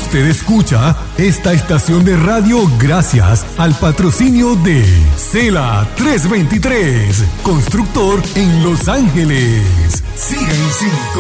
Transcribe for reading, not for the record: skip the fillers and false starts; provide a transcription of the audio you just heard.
Usted escucha esta estación de radio gracias al patrocinio de Cela 323, constructor en Los Ángeles. Siga en sintonía.